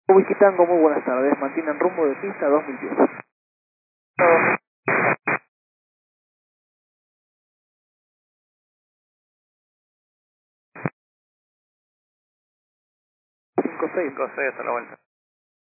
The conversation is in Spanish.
Whisky Tango, muy buenas tardes. Mantienen rumbo de pista 2010. 5-6. 5-6 hasta la vuelta.